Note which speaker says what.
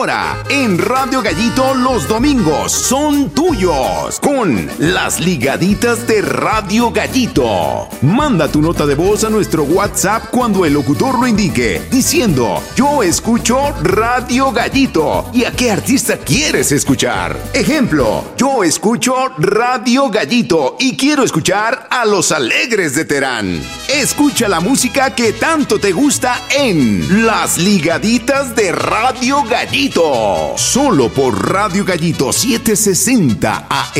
Speaker 1: Ahora, en Radio Gallito, los domingos son tuyos con las ligaditas de Radio Gallito. Manda tu nota de voz a nuestro WhatsApp cuando el locutor lo indique, diciendo: yo escucho Radio Gallito. ¿Y a qué artista quieres escuchar? Ejemplo: yo escucho Radio Gallito y quiero escuchar a Los Alegres de Terán. Escucha la música que tanto te gusta en Las Ligaditas de Radio Gallito. Solo por Radio Gallito 760 AM.